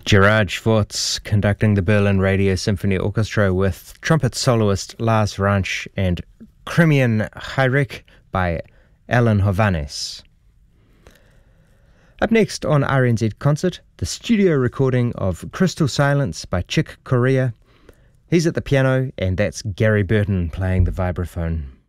Gerard Schwartz conducting the Berlin Radio Symphony Orchestra with trumpet soloist Lars Ranch and Crimean Heinrich by Alan Hovhannes. Up next on RNZ Concert, the studio recording of Crystal Silence by Chick Corea. He's at the piano, and that's Gary Burton playing the vibraphone.